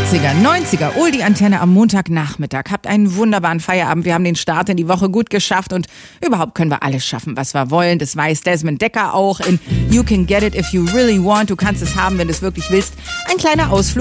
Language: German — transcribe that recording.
80er, 90er, Oldie Antenne am Montagnachmittag. Habt einen wunderbaren Feierabend. Wir haben den Start in die Woche gut geschafft und überhaupt können wir alles schaffen, was wir wollen. Das weiß Desmond Dekker auch in You Can Get It If You Really Want. Du kannst es haben, wenn du es wirklich willst. Ein kleiner Ausflug